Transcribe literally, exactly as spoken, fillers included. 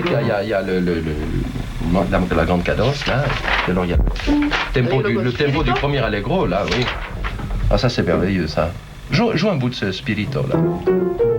Il y a, il y a, il y a le, le, le, la, la grande cadence, là. Et alors, il y a le tempo, du, le tempo du premier allegro, là, oui. Ah, ça, c'est merveilleux, ça. Joue, joue un bout de ce spirito, là.